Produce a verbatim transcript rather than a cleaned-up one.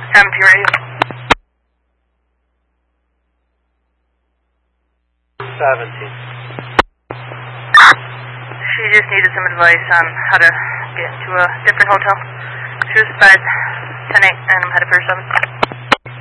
Empty radio. seventeen. She just needed some advice on how to get to a different hotel. She was bed ten eight, and I'm headed for seven.